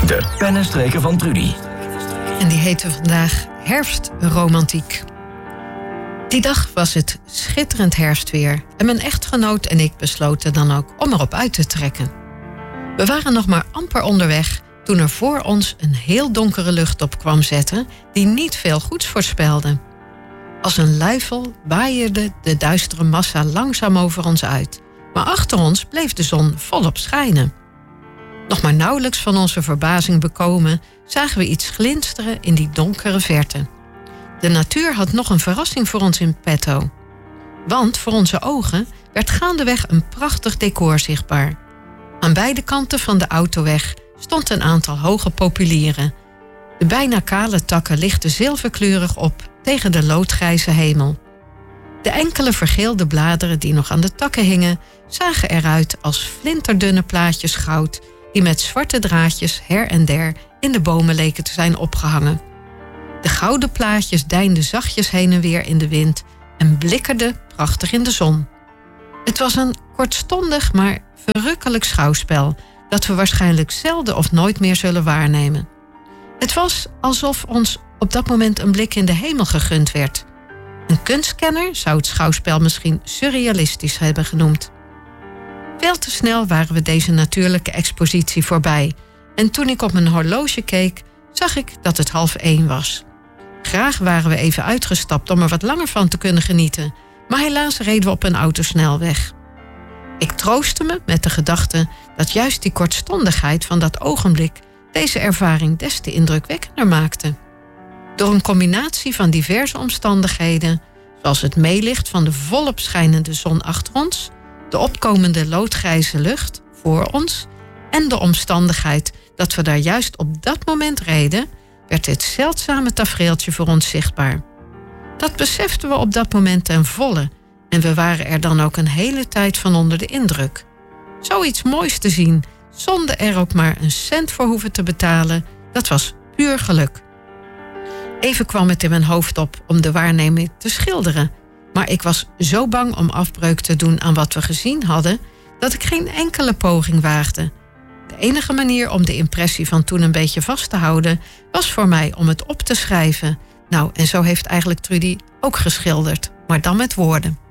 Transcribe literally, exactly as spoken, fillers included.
De pennenstreker van Trudy. En die heette vandaag Herfstromantiek. Die dag was het schitterend herfstweer en mijn echtgenoot en ik besloten dan ook om erop uit te trekken. We waren nog maar amper onderweg toen er voor ons een heel donkere lucht op kwam zetten die niet veel goeds voorspelde. Als een luifel waaide de duistere massa langzaam over ons uit, maar achter ons bleef de zon volop schijnen. Nog maar nauwelijks van onze verbazing bekomen zagen we iets glinsteren in die donkere verte. De natuur had nog een verrassing voor ons in petto. Want voor onze ogen werd gaandeweg een prachtig decor zichtbaar. Aan beide kanten van de autoweg stond een aantal hoge populieren. De bijna kale takken lichtten zilverkleurig op tegen de loodgrijze hemel. De enkele vergeelde bladeren die nog aan de takken hingen zagen eruit als flinterdunne plaatjes goud die met zwarte draadjes her en der in de bomen leken te zijn opgehangen. De gouden plaatjes deinden zachtjes heen en weer in de wind en blikkerden prachtig in de zon. Het was een kortstondig, maar verrukkelijk schouwspel dat we waarschijnlijk zelden of nooit meer zullen waarnemen. Het was alsof ons op dat moment een blik in de hemel gegund werd. Een kunstkenner zou het schouwspel misschien surrealistisch hebben genoemd. Veel te snel waren we deze natuurlijke expositie voorbij en toen ik op mijn horloge keek, zag ik dat het half één was. Graag waren we even uitgestapt om er wat langer van te kunnen genieten, maar helaas reden we op een autosnelweg. Ik troostte me met de gedachte dat juist die kortstondigheid van dat ogenblik deze ervaring des te indrukwekkender maakte. Door een combinatie van diverse omstandigheden, zoals het meelicht van de volop schijnende zon achter ons, de opkomende loodgrijze lucht voor ons en de omstandigheid dat we daar juist op dat moment reden, werd dit zeldzame tafereeltje voor ons zichtbaar. Dat beseften we op dat moment ten volle en we waren er dan ook een hele tijd van onder de indruk. Zoiets moois te zien, zonder er ook maar een cent voor hoeven te betalen, dat was puur geluk. Even kwam het in mijn hoofd op om de waarneming te schilderen, maar ik was zo bang om afbreuk te doen aan wat we gezien hadden, dat ik geen enkele poging waagde. De enige manier om de impressie van toen een beetje vast te houden was voor mij om het op te schrijven. Nou, en zo heeft eigenlijk Trudy ook geschilderd, maar dan met woorden.